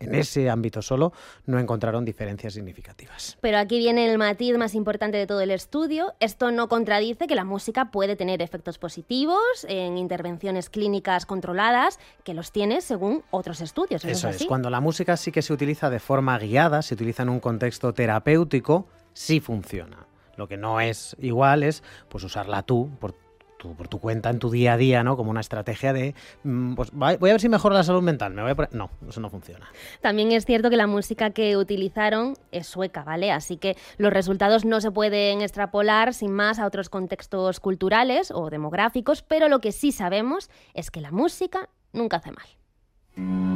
en ese ámbito solo, no encontraron diferencias significativas. Pero aquí viene el matiz más importante de todo el estudio. Esto no contradice que la música puede tener efectos positivos en intervenciones clínicas controladas, que los tiene según otros estudios. Eso es, cuando la música sí que se utiliza de forma guiada, se utiliza en un contexto terapéutico, sí funciona. Lo que no es igual es pues usarla tú por tu cuenta en tu día a día, ¿no? Como una estrategia de pues voy a ver si mejora la salud mental. No, eso no funciona. También es cierto que la música que utilizaron es sueca, ¿vale? Así que los resultados no se pueden extrapolar sin más a otros contextos culturales o demográficos, pero lo que sí sabemos es que la música nunca hace mal.